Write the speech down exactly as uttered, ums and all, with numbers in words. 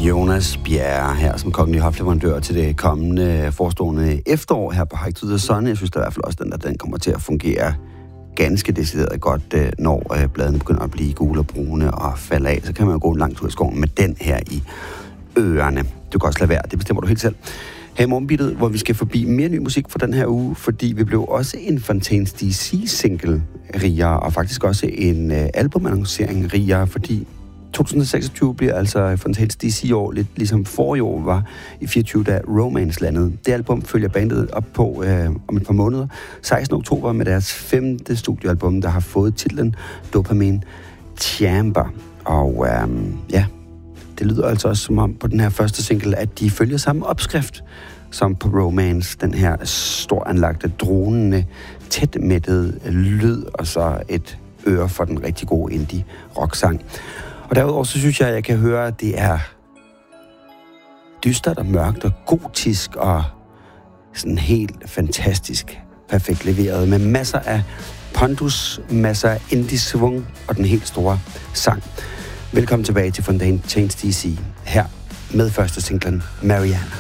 Jonas Bjerre her som kongelig hofleverandør til det kommende forestående efterår her på Hike to the Sun. Jeg synes da i hvert fald også, den der den kommer til at fungere ganske decideret godt, når bladene begynder at blive gule og brune og falde af. Så kan man jo gå en lang tur i skoven med den her i ørerne. Du kan også lade være, det bestemmer du helt selv. Her i morgenbittet, hvor vi skal forbi mere ny musik for den her uge, fordi vi blev også en Fontaines D C-single rigere, og faktisk også en uh, albumannoncering rigere, fordi to tusind seksogtyve bliver altså Fontaines D C-år, lidt ligesom forrige år var i fireogtyve, da Romance landede. Det album følger bandet op på øh, om et par måneder, sekstende oktober, med deres femte studiealbum, der har fået titlen Dopamine Chamber. Og øh, ja, det lyder altså også som om på den her første single, at de følger samme opskrift som på Romance, den her stort anlagte, dronende, tætmættede lyd, og så et øre for den rigtig gode indie-rock-sang. Og derudover så synes jeg, at jeg kan høre, at det er dystert og mørkt og gotisk og sådan helt fantastisk perfekt leveret med masser af pondus, masser af indie-svung og den helt store sang. Velkommen tilbage til Fontaines D C her med første singlen Mariana.